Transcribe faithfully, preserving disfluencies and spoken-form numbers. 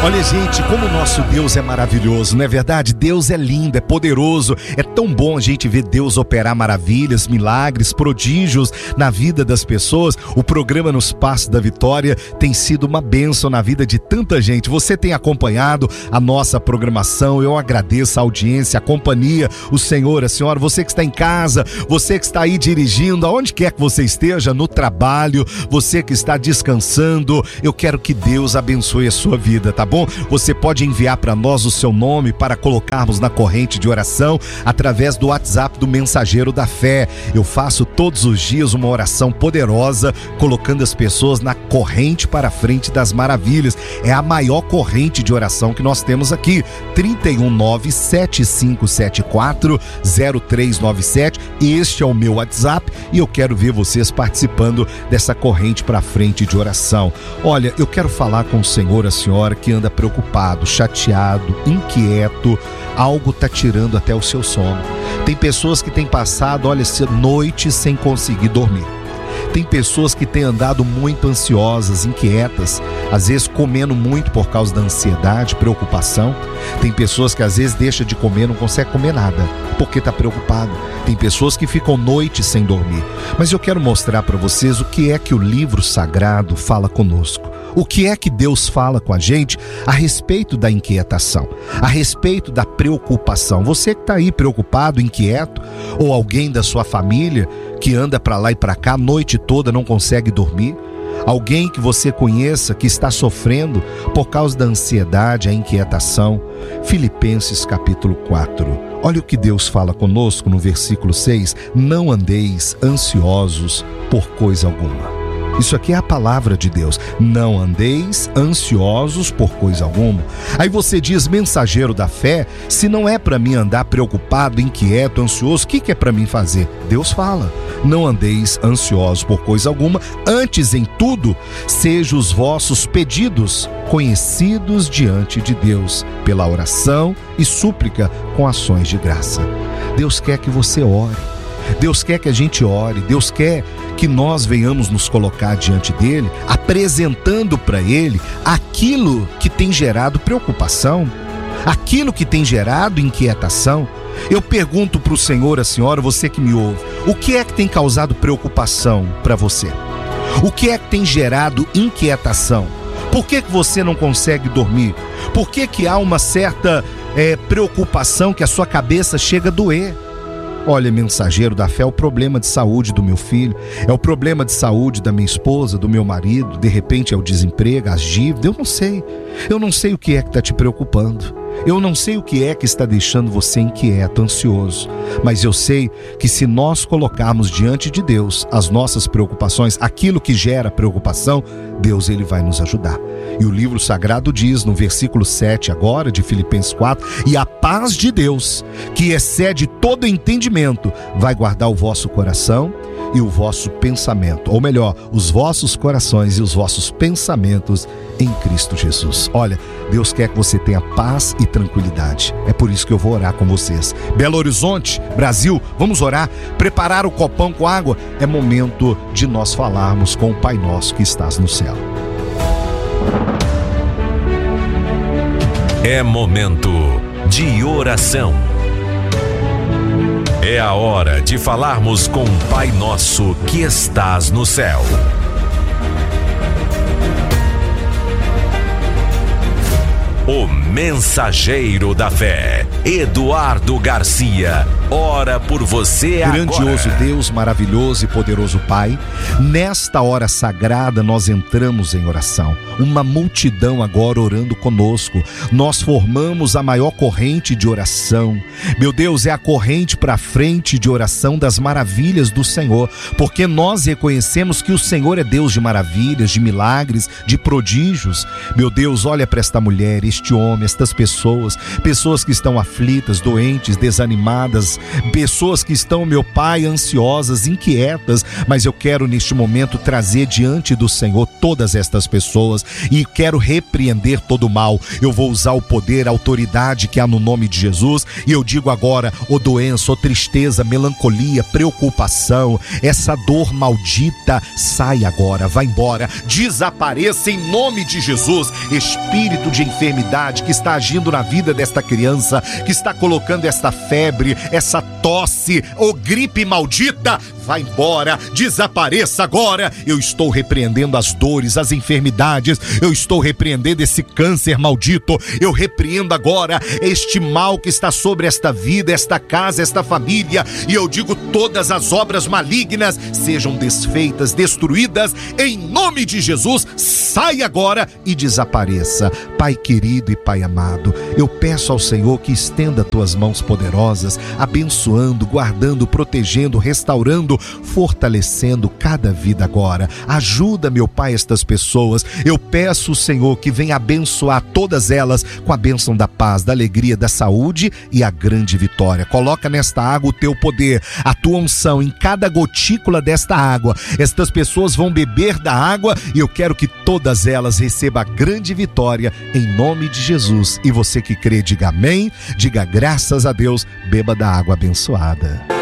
Olha, gente, como o nosso Deus é maravilhoso, não é verdade? Deus é lindo, é poderoso, é tão bom a gente ver Deus operar maravilhas, milagres, prodígios na vida das pessoas. O programa Nos Passos da Vitória tem sido uma bênção na vida de tanta gente. Você tem acompanhado a nossa programação, eu agradeço a audiência, a companhia, o Senhor, a Senhora, você que está em casa, você que está aí dirigindo, aonde quer que você esteja, no trabalho, você que está descansando, eu quero que Deus abençoe a sua vida, tá bom? Você pode enviar para nós o seu nome para colocarmos na corrente de oração através do WhatsApp do Mensageiro da Fé. Eu faço todos os dias uma oração poderosa, colocando as pessoas na corrente para a frente das maravilhas. É a maior corrente de oração que nós temos aqui. trinta e um nove, sete cinco sete quatro, zero três nove sete. Este é o meu WhatsApp e eu quero ver vocês participando dessa corrente para a frente de oração. Olha, eu quero falar com o Senhor, a Senhora que anda preocupado, chateado, inquieto. Algo está tirando até o seu sono. Tem pessoas que têm passado, olha, noite sem conseguir dormir. Tem pessoas que têm andado muito ansiosas, inquietas, às vezes comendo muito por causa da ansiedade, preocupação. Tem pessoas que às vezes deixam de comer, não consegue comer nada, porque está preocupado. Tem pessoas que ficam noite sem dormir. Mas eu quero mostrar para vocês o que é que o livro sagrado fala conosco. O que é que Deus fala com a gente a respeito da inquietação, a respeito da preocupação. Você que está aí preocupado, inquieto, ou alguém da sua família que anda para lá e para cá a noite toda, não consegue dormir. Alguém que você conheça que está sofrendo por causa da ansiedade, a inquietação. Filipenses capítulo quatro. Olha o que Deus fala conosco no versículo seis. Não andeis ansiosos por coisa alguma. Isso aqui é a palavra de Deus. Não andeis ansiosos por coisa alguma. Aí você diz, mensageiro da fé, se não é para mim andar preocupado, inquieto, ansioso, o que, que é para mim fazer? Deus fala, não andeis ansiosos por coisa alguma, antes em tudo, sejam os vossos pedidos conhecidos diante de Deus, pela oração e súplica com ações de graça. Deus quer que você ore. Deus quer que a gente ore, Deus quer que nós venhamos nos colocar diante dele, apresentando para ele aquilo que tem gerado preocupação, aquilo que tem gerado inquietação. Eu pergunto para o Senhor, a Senhora, você que me ouve, o que é que tem causado preocupação para você? O que é que tem gerado inquietação? Por que que você não consegue dormir? Por que que há uma certa é, preocupação que a sua cabeça chega a doer? Olha, mensageiro da fé, é o problema de saúde do meu filho, é o problema de saúde da minha esposa, do meu marido, de repente é o desemprego, as dívidas, eu não sei. Eu não sei o que é que está te preocupando. Eu não sei o que é que está deixando você inquieto, ansioso, mas eu sei que se nós colocarmos diante de Deus as nossas preocupações, aquilo que gera preocupação, Deus ele vai nos ajudar. E o livro sagrado diz no versículo sete agora de Filipenses quatro, e a paz de Deus, que excede todo entendimento, vai guardar o vosso coração e o vosso pensamento, ou melhor, os vossos corações e os vossos pensamentos em Cristo Jesus. Olha, Deus quer que você tenha paz e tranquilidade. É por isso que eu vou orar com vocês. Belo Horizonte, Brasil, vamos orar, preparar o copão com água. É momento de nós falarmos com o Pai Nosso que estás no céu. É momento de oração. É a hora de falarmos com o Pai Nosso que estás no céu. O Mensageiro da Fé, Eduardo Garcia, ora por você agora. Grandioso Deus, maravilhoso e poderoso Pai, nesta hora sagrada nós entramos em oração. Uma multidão agora orando conosco. Nós formamos a maior corrente de oração. Meu Deus, é a corrente para frente de oração das maravilhas do Senhor, porque nós reconhecemos que o Senhor é Deus de maravilhas, de milagres, de prodígios. Meu Deus, olha para esta mulher, este homem, estas pessoas, pessoas que estão aflitas, doentes, desanimadas, pessoas que estão, meu Pai, ansiosas, inquietas, mas eu quero neste momento trazer diante do Senhor todas estas pessoas e quero repreender todo o mal. Eu vou usar o poder, a autoridade que há no nome de Jesus e eu digo agora, ô doença, ô tristeza, melancolia, preocupação, essa dor maldita, sai agora, vai embora, desapareça em nome de Jesus. Espírito de enfermidade que está agindo na vida desta criança, que está colocando esta febre, essa tosse ou gripe maldita, vai embora, desapareça agora. Eu estou repreendendo as dores, as enfermidades, eu estou repreendendo esse câncer maldito, eu repreendo agora este mal que está sobre esta vida, esta casa, esta família, e eu digo todas as obras malignas sejam desfeitas, destruídas, em nome de Jesus, sai agora e desapareça. Pai querido e Pai amado, eu peço ao Senhor que estenda tuas mãos poderosas, abençoando, guardando, protegendo, restaurando, fortalecendo cada vida agora. Ajuda, meu Pai, estas pessoas. Eu peço, Senhor, que venha abençoar todas elas com a bênção da paz, da alegria, da saúde e a grande vitória. Coloca nesta água o teu poder, a tua unção em cada gotícula desta água. Estas pessoas vão beber da água e eu quero que todas elas recebam a grande vitória em nome de Jesus. E você que crê, diga amém, diga graças a Deus, beba da água abençoada.